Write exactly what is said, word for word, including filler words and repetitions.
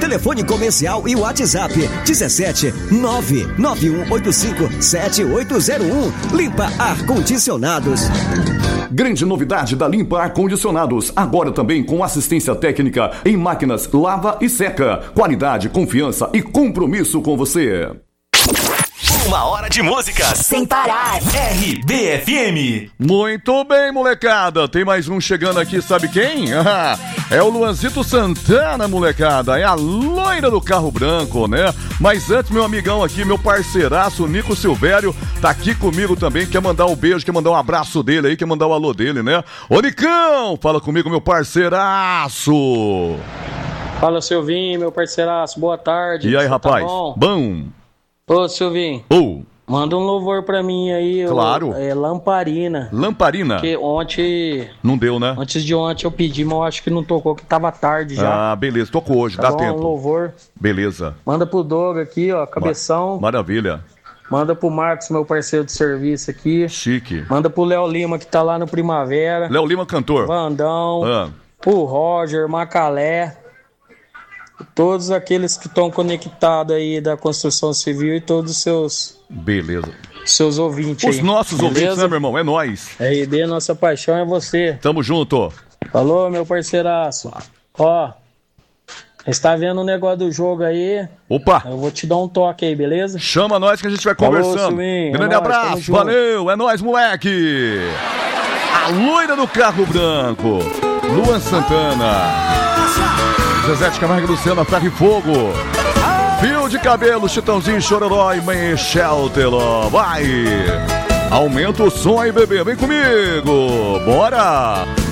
Telefone comercial e WhatsApp dezessete nove nove um oito cinco sete oito zero um. Limpa Ar-Condicionados. Grande novidade da Limpa Ar-Condicionados, agora também com assistência técnica em máquinas lava e seca. Qualidade, confiança e compromisso com você. Uma hora de músicas sem parar. R B F M. Muito bem, molecada. Tem mais um chegando aqui, sabe quem? É o Luanzito Santana, molecada. É a loira do carro branco, né? Mas antes, meu amigão aqui, meu parceiraço, Nico Silvério, tá aqui comigo também. Quer mandar um beijo, quer mandar um abraço dele aí, quer mandar o alô dele, né? Ô, Nicão, fala comigo, meu parceiraço. Fala, Silvinho, meu parceiraço. Boa tarde. E aí, Você rapaz? Tá bom? Bom. Ô, Silvinho. Ô. Manda um louvor pra mim aí. Claro. Eu, é Lamparina. Lamparina? Porque ontem... Não deu, né? Antes de ontem eu pedi, mas eu acho que não tocou, que tava tarde já. Ah, beleza. Tocou hoje, tá dá bom, tempo. Um louvor. Beleza. Manda pro Doug aqui, ó, cabeção. Maravilha. Manda pro Marcos, meu parceiro de serviço aqui. Chique. Manda pro Léo Lima, que tá lá no Primavera. Léo Lima, cantor. Vandão. Ah. Pro Roger, Macalé. Todos aqueles que estão conectados aí da construção civil e todos os seus... Beleza. Seus ouvintes Os aí. nossos Beleza? ouvintes, né, meu irmão? É nóis. R D, nossa paixão é você. Tamo junto. Falou, meu parceiraço. Ó, está vendo o negócio do jogo aí? Opa. Eu vou te dar um toque aí, beleza? Chama nós que a gente vai Falou, conversando. Silvinho. Grande É nóis, abraço, valeu, é nóis, moleque. A loira do carro branco, Luan Santana. Zezé de Camargo e Luciana, Ferro e Fogo. Fio de cabelo, Chitãozinho, Chororó e Michel Teló. Vai! Aumenta o som aí, bebê, vem comigo! Bora!